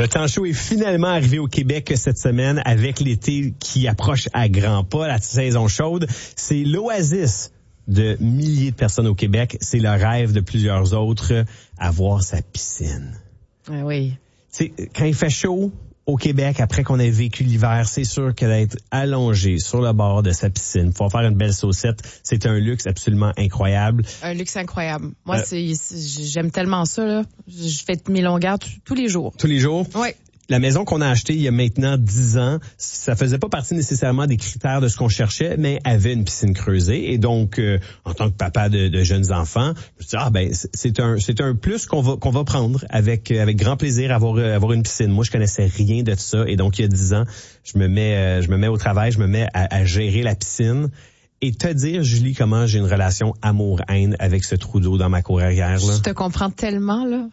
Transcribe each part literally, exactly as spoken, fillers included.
Le temps chaud est finalement arrivé au Québec cette semaine avec l'été qui approche à grands pas, la saison chaude. C'est l'oasis de milliers de personnes au Québec. C'est le rêve de plusieurs autres, avoir sa piscine. Ah oui. Tu sais, quand il fait chaud au Québec, après qu'on ait vécu l'hiver, c'est sûr que d'être allongé sur le bord de sa piscine, pour faire une belle saucette, c'est un luxe absolument incroyable. Un luxe incroyable. Moi, euh, c'est, c'est j'aime tellement ça, là. Je fais mes longueurs t- tous les jours. Tous les jours? Oui. La maison qu'on a achetée il y a maintenant dix ans, ça faisait pas partie nécessairement des critères de ce qu'on cherchait, mais avait une piscine creusée. Et donc, euh, en tant que papa de, de jeunes enfants, je me dis, ah ben c'est un c'est un plus qu'on va qu'on va prendre avec avec grand plaisir avoir avoir une piscine. Moi, je connaissais rien de ça, et donc il y a dix ans, je me mets euh, je me mets au travail, je me mets à, à gérer la piscine. Et te dire, Julie, comment j'ai une relation amour-haine avec ce trou d'eau dans ma cour arrière là. Je te comprends tellement là.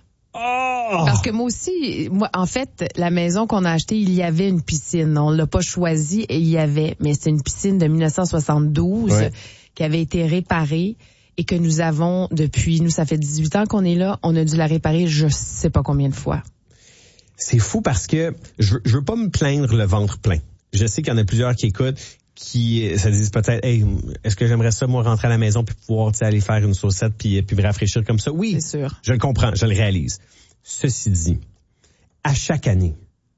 Oh! Parce que moi aussi, moi, en fait, la maison qu'on a achetée, il y avait une piscine. On l'a pas choisie et il y avait, mais c'est une piscine de dix-neuf cent soixante-douze ouais. qui avait été réparée et que nous avons depuis, nous, ça fait dix-huit ans qu'on est là, on a dû la réparer je sais pas combien de fois. C'est fou parce que je, je veux pas me plaindre le ventre plein. Je sais qu'il y en a plusieurs qui écoutent, qui se disent peut-être, hey, est-ce que j'aimerais ça, moi, rentrer à la maison puis pouvoir, tu sais, aller faire une saucette puis, puis me rafraîchir comme ça? Oui, c'est sûr. Je le comprends, je le réalise. Ceci dit, à chaque année,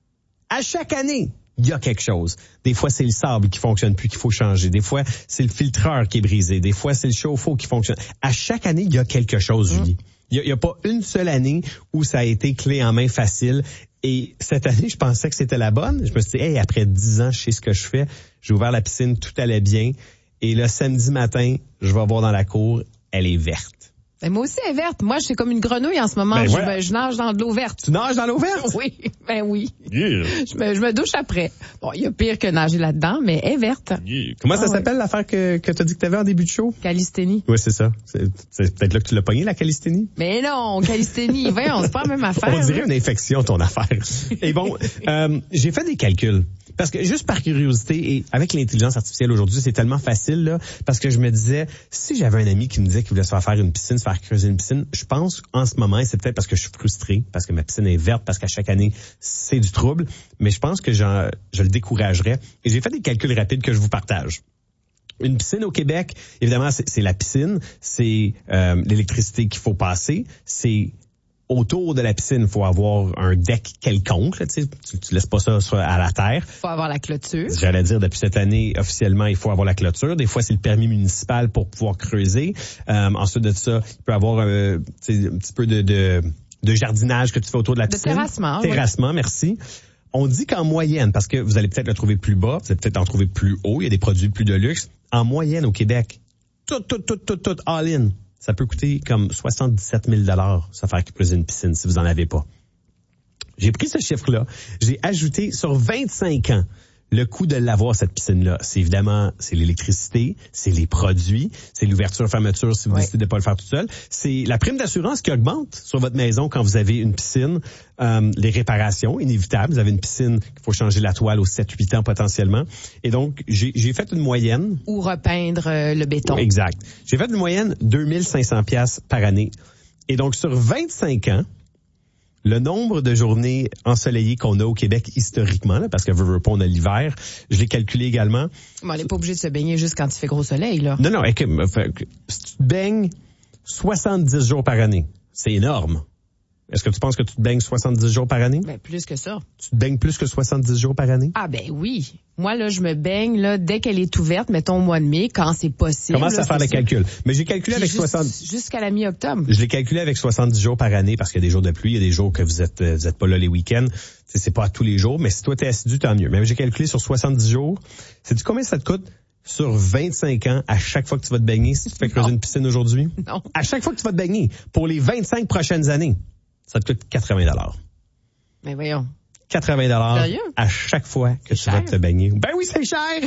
à chaque année, il y a quelque chose. Des fois, c'est le sable qui fonctionne plus, qu'il faut changer. Des fois, c'est le filtreur qui est brisé. Des fois, c'est le chauffe-eau qui fonctionne. À chaque année, il y a quelque chose, Julie. Il n'y a, a pas une seule année où ça a été clé en main facile. Et cette année, je pensais que c'était la bonne. Je me suis dit, hey, après dix ans, je sais ce que je fais. J'ai ouvert la piscine, tout allait bien. Et le samedi matin, je vais voir dans la cour, elle est verte. Ben moi aussi, elle est verte. Moi, je suis comme une grenouille en ce moment. Ben je, voilà. je nage dans de l'eau verte. Tu nages dans l'eau verte? Oui, ben oui. Yeah. Je, me, je me douche après. Bon, il y a pire que nager là-dedans, mais elle est verte. Yeah. Comment ça ah, s'appelle ouais. l'affaire que, que tu as dit que tu avais en début de show? Calisthénie. Oui, c'est ça. C'est, c'est peut-être là que tu l'as pogné, la calisthénie? Mais non, calisthénie, voyons, c'est pas la même affaire. On dirait une infection, ton affaire. Et bon, euh, j'ai fait des calculs. Parce que juste par curiosité, et avec l'intelligence artificielle aujourd'hui, c'est tellement facile, là, parce que je me disais, si j'avais un ami qui me disait qu'il voulait se faire faire une piscine, se faire creuser une piscine, je pense en ce moment, et c'est peut-être parce que je suis frustré, parce que ma piscine est verte, parce qu'à chaque année, c'est du trouble, mais je pense que j'en, je le découragerais. Et j'ai fait des calculs rapides que je vous partage. Une piscine au Québec, évidemment, c'est, c'est la piscine, c'est euh, l'électricité qu'il faut passer, c'est autour de la piscine, il faut avoir un deck quelconque. Là, tu, tu, tu laisses pas ça sur, à la terre. Il faut avoir la clôture. J'allais dire, depuis cette année, officiellement, il faut avoir la clôture. Des fois, c'est le permis municipal pour pouvoir creuser. Euh, ensuite de ça, il peut y avoir euh, un petit peu de, de, de jardinage que tu fais autour de la piscine. De terrassement. Terrassement, oui. Merci. On dit qu'en moyenne, parce que vous allez peut-être le trouver plus bas, vous allez peut-être en trouver plus haut, il y a des produits plus de luxe. En moyenne, au Québec, tout, tout, tout, tout, tout, all-in, ça peut coûter comme soixante-dix-sept mille dollars, ça faire creuser une piscine, si vous en avez pas. J'ai pris ce chiffre-là, j'ai ajouté sur vingt-cinq ans le coût de l'avoir, cette piscine-là. C'est évidemment, c'est l'électricité, c'est les produits, c'est l'ouverture-fermeture si vous ouais. décidez de pas le faire tout seul. C'est la prime d'assurance qui augmente sur votre maison quand vous avez une piscine. Euh, les réparations, inévitables. Vous avez une piscine qu'il faut changer la toile aux sept huit ans potentiellement. Et donc, j'ai, j'ai fait une moyenne. Ou repeindre euh, le béton. Exact. J'ai fait une moyenne deux mille cinq cents dollars par année. Et donc, sur vingt-cinq ans, le nombre de journées ensoleillées qu'on a au Québec historiquement, là, parce que veut, veut pas, on a l'hiver, je l'ai calculé également. Mais on n'est pas obligé de se baigner juste quand il fait gros soleil, là. Non, non, écoute, si tu te baignes soixante-dix jours par année, c'est énorme. Est-ce que tu penses que tu te baignes soixante-dix jours par année? Ben, plus que ça. Tu te baignes plus que soixante-dix jours par année? Ah, ben oui. Moi, là, je me baigne, là, dès qu'elle est ouverte, mettons au mois de mai, quand c'est possible. Commence à faire le calcul. Mais j'ai calculé avec juste, soixante... Jusqu'à la mi-octobre. Je l'ai calculé avec soixante-dix jours par année, parce qu'il y a des jours de pluie, il y a des jours que vous êtes, vous êtes pas là les week-ends. C'est, c'est pas à tous les jours, mais si toi t'es assidu, tant mieux. Mais j'ai calculé sur soixante-dix jours. Sais-tu combien ça te coûte? Sur vingt-cinq ans, à chaque fois que tu vas te baigner, si tu fais creuser une piscine aujourd'hui? Non. À chaque fois que tu vas te baigner, pour les vingt-cinq prochaines années, ça te coûte quatre-vingts dollars. Mais voyons. quatre-vingts dollars Sérieux? À chaque fois que c'est tu cher. vas te baigner. Ben oui, c'est cher!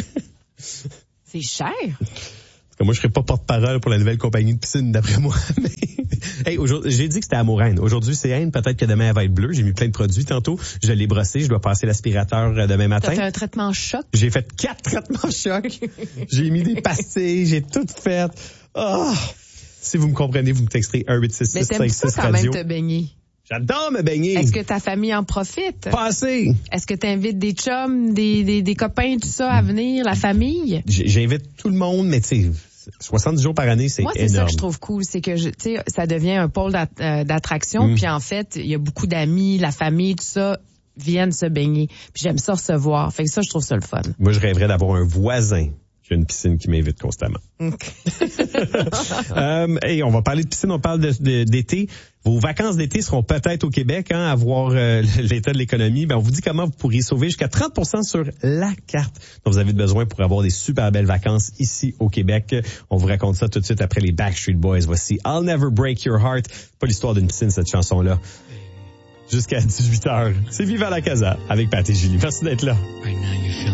C'est cher? Parce que moi, je serais pas porte-parole pour la nouvelle compagnie de piscine, d'après moi. Mais, hey, aujourd'hui, j'ai dit que c'était Amour-Haine. Aujourd'hui, c'est Haine. Peut-être que demain, elle va être bleue. J'ai mis plein de produits tantôt. Je l'ai brossé. Je dois passer l'aspirateur demain matin. T'as fait un traitement choc? J'ai fait quatre traitements choc. J'ai mis des pastilles. J'ai tout fait. Oh! Si vous me comprenez, vous me texterez un huit six six cinq six radio. Mais t'aimes ça quand même te baigner? J'adore me baigner. Est-ce que ta famille en profite? Pas assez. Est-ce que tu invites des chums, des, des, des copains, tout ça à venir, la famille? J- J'invite tout le monde, mais tu sais, soixante-dix jours par année, c'est énorme. Moi, c'est ça que je trouve cool, c'est que je, tu sais, ça devient un pôle d'at- euh, d'attraction. Mm. Puis en fait, il y a beaucoup d'amis, la famille, tout ça viennent se baigner. Puis j'aime ça recevoir. Fait que ça, je trouve ça le fun. Moi, je rêverais d'avoir un voisin qui a une piscine qui m'invite constamment. Okay. euh, hey, on va parler de piscine, on parle de, de, d'été. Vos vacances d'été seront peut-être au Québec, hein, à voir euh, l'état de l'économie. Ben, on vous dit comment vous pourriez sauver jusqu'à trente pour cent sur la carte dont vous avez besoin pour avoir des super belles vacances ici au Québec. On vous raconte ça tout de suite après les Backstreet Boys. Voici I'll Never Break Your Heart. Pas l'histoire d'une piscine, cette chanson-là. Jusqu'à dix-huit heures. C'est Viva la Casa avec Pat et Julie. Merci d'être là.